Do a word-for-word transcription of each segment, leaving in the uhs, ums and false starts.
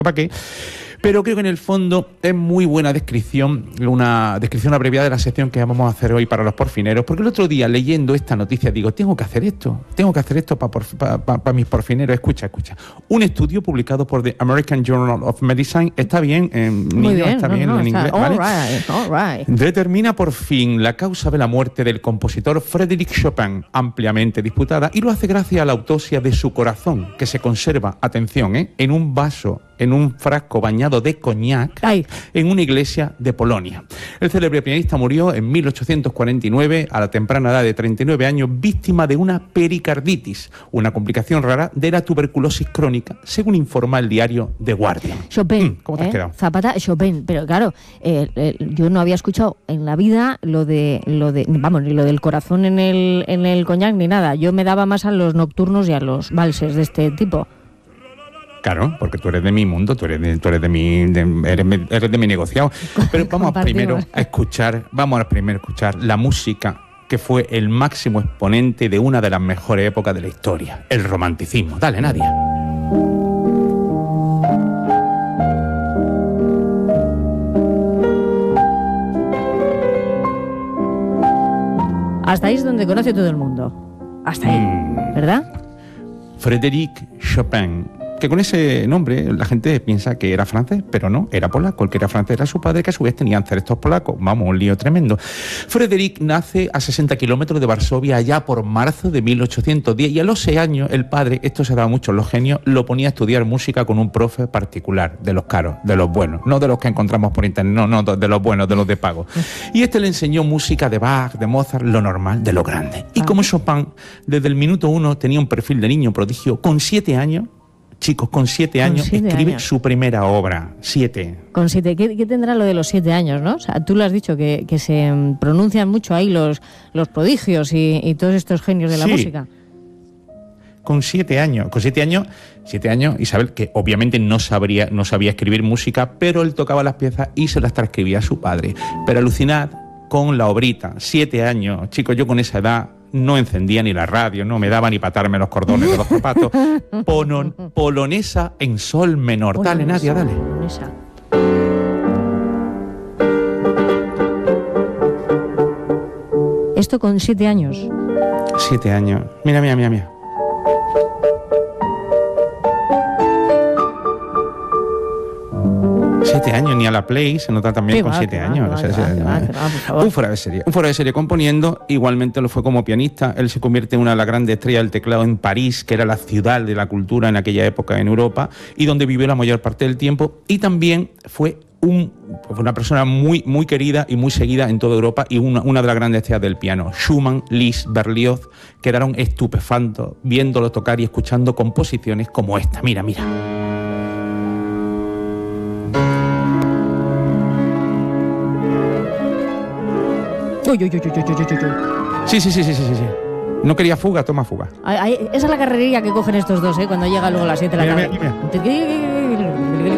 ¿para qué? Pero creo que en el fondo es muy buena descripción, una descripción abreviada de la sección que vamos a hacer hoy para los porfineros, porque el otro día leyendo esta noticia digo, tengo que hacer esto, tengo que hacer esto para pa, pa, pa mis porfineros. Escucha, escucha. Un estudio publicado por The American Journal of Medicine, está bien, en muy niño, bien, está no, bien no, en está, inglés, all ¿vale? Right, all right. Determina por fin la causa de la muerte del compositor Frédéric Chopin, ampliamente disputada, y lo hace gracias a la autopsia de su corazón, que se conserva, atención, ¿eh? en un vaso, en un frasco bañado de coñac, Ay. en una iglesia de Polonia. El célebre pianista murió en mil ochocientos cuarenta y nueve, a la temprana edad de treinta y nueve años, víctima de una pericarditis, una complicación rara de la tuberculosis crónica, según informa el diario The Guardian. Chopin, ¿Cómo te has ¿eh? quedado? Zapata, Chopin, pero claro, eh, eh, yo no había escuchado en la vida lo de, lo de, vamos, ni lo del corazón en el, en el coñac ni nada. Yo me daba más a los nocturnos y a los valses de este tipo. Claro, porque tú eres de mi mundo, tú eres de, tú eres de mi, de, eres, eres de mi negociado. Pero vamos primero a escuchar, vamos a primero a escuchar la música que fue el máximo exponente de una de las mejores épocas de la historia, el romanticismo. Dale, Nadia. Hasta ahí es donde conoce todo el mundo. Hasta ahí, mm. ¿verdad? Frédéric Chopin, que con ese nombre la gente piensa que era francés, pero no, era polaco. El que era francés era su padre, que a su vez tenía ancestros polacos. Vamos, un lío tremendo. Frédéric nace a sesenta kilómetros de Varsovia allá por marzo de mil ochocientos diez, y a los seis años el padre, esto se daba mucho en los genios, lo ponía a estudiar música con un profe particular, de los caros, de los buenos, no de los que encontramos por internet, no, no, de los buenos, de los de pago. Y este le enseñó música de Bach, de Mozart, lo normal, de lo grande. Y como Chopin, desde el minuto uno tenía un perfil de niño prodigio, con siete años, chicos, con siete años siete escribe años. su primera obra. Siete. Con siete. ¿Qué, qué tendrá lo de los siete años, no? O sea, tú lo has dicho, que, que se pronuncian mucho ahí los, los prodigios y, y todos estos genios de la sí. música. Con siete años. Con siete años, siete años, Isabel, que obviamente no sabría, no sabía escribir música, pero él tocaba las piezas y se las transcribía a su padre. Pero alucinad con la obrita. Siete años. Chicos, yo con esa edad no encendía ni la radio, no me daba ni patarme los cordones de los zapatos. Ponon, polonesa en sol menor. Polonesa, dale, Nadia, dale. Polonesa. Esto con siete años. Siete años. Mira, mira, mira, mira. Siete años, ni a la Play se nota también qué con va, siete años. Va, o sea, va, se, va, va, va, un fuera de serie, un fuera de serie componiendo. Igualmente lo fue como pianista. Él se convierte en una de las grandes estrellas del teclado en París, que era la ciudad de la cultura en aquella época en Europa, y donde vivió la mayor parte del tiempo. Y también fue un, una persona muy, muy querida y muy seguida en toda Europa, y una, una de las grandes estrellas del piano. Schumann, Liszt, Berlioz quedaron estupefactos viéndolo tocar y escuchando composiciones como esta. Mira, mira. Uy, uy, uy, uy, uy, uy, uy. Sí, sí, sí, sí, sí, sí. No quería fuga, toma fuga. Ay, ay, esa es la carrería que cogen estos dos, ¿eh? Cuando llega luego a las siete de la tarde. Mira, mira.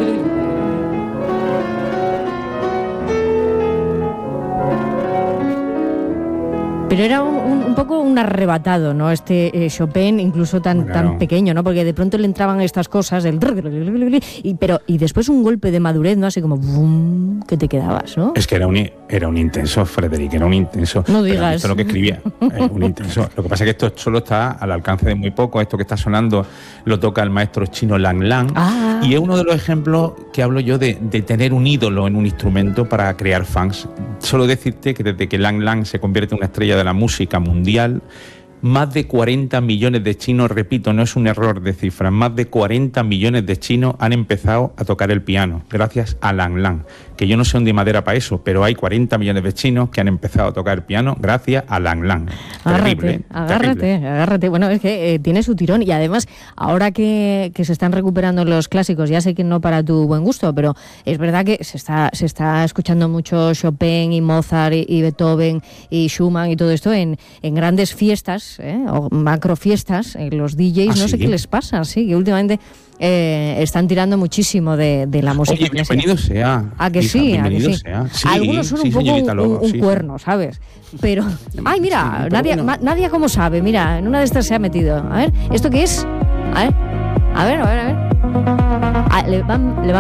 Pero era un, un, un poco un arrebatado, ¿no? Este eh, Chopin, incluso tan, claro. tan pequeño, ¿no? Porque de pronto le entraban estas cosas, el... Y, pero, y después un golpe de madurez, ¿no? Así como... ¡Bum! Que te quedabas, ¿no? Es que era un, era un intenso, Frédéric, era un intenso. No digas. Esto es lo que escribía, eh, un intenso. Lo que pasa es que esto solo está al alcance de muy poco. Esto que está sonando lo toca el maestro chino Lang Lang. Ah. Y es uno de los ejemplos que hablo yo de, de tener un ídolo en un instrumento para crear fans. Solo decirte que desde que Lang Lang se convierte en una estrella de la música mundial, más de cuarenta millones de chinos, repito, no es un error de cifras, más de cuarenta millones de chinos han empezado a tocar el piano, gracias a Lang Lang. Que yo no sé dónde madera para eso, pero hay cuarenta millones de chinos que han empezado a tocar el piano gracias a Lang Lang. Agárrate, terrible, agárrate, terrible. agárrate. Bueno, es que eh, tiene su tirón, y además, ahora que, que se están recuperando los clásicos, ya sé que no para tu buen gusto, pero es verdad que se está, se está escuchando mucho Chopin y Mozart y, y Beethoven y Schumann y todo esto en, en grandes fiestas, ¿eh? O macro fiestas, eh, los D Js, ¿Ah, no sí? sé qué les pasa, sí, que últimamente eh, están tirando muchísimo de, de la música. Oye, bienvenido sea. ¿A que Hija, sí? ¿A que sí? Sea. Sí, algunos son sí, un poco un, Lobo, un sí. cuerno, ¿sabes? Pero, ay, mira, sí, Nadia, bueno. ma, Nadia, ¿cómo sabe? Mira, en una de estas se ha metido. A ver, ¿esto qué es? A ver, a ver, a ver, a ver. Ah, le van, le van